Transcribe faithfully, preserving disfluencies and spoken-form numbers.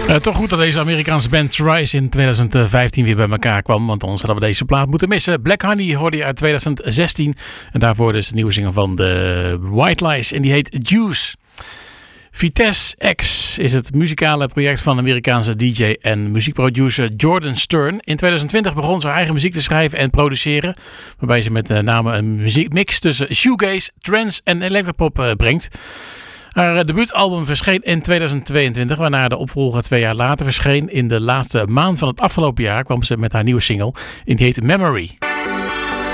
Uh, toch goed dat deze Amerikaanse band Thrice in twintig vijftien weer bij elkaar kwam. Want anders hadden we deze plaat moeten missen. Black Honey hoorde je uit twintig zestien. En daarvoor dus de nieuwe single van de White Lies. En die heet Juice. Vitesse X is het muzikale project van de Amerikaanse D J en muziekproducer Jordan Stern. In twintig twintig begon ze haar eigen muziek te schrijven en produceren. Waarbij ze met name een muziekmix tussen shoegaze, trance en electropop uh, brengt. Haar debuutalbum verscheen in twintig tweeëntwintig, waarna de opvolger twee jaar later verscheen. In de laatste maand van het afgelopen jaar kwam ze met haar nieuwe single. En die heet Memory.